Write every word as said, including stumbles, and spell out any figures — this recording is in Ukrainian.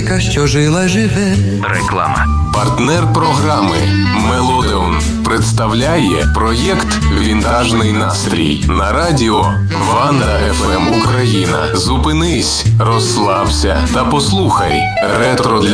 музика, що жила, живе. Реклама. Партнер програми «Мелодеон» представляє проєкт «Вінтажний настрій» на радіо Ванда еф ем Україна. Зупинись, розслабся та послухай ретро для